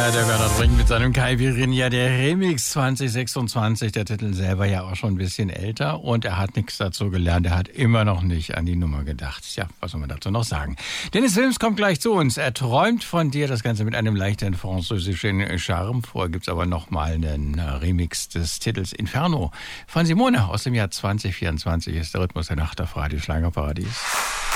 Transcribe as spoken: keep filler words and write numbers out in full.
der Bernhard Brink mit seinem Caipirinha, der Remix zwanzig sechsundzwanzig, der Titel selber ja auch schon ein bisschen älter und er hat nichts dazu gelernt, er hat immer noch nicht an die Nummer gedacht. Ja, was soll man dazu noch sagen? Dennis Wilms kommt gleich zu uns, er träumt von dir, das Ganze mit einem leichten französischen Charme. Vorher gibt's aber nochmal einen Remix des Titels Inferno von Simone aus dem Jahr zwanzig vierundzwanzig, ist der Rhythmus der Nacht auf Radio Schlagerparadies.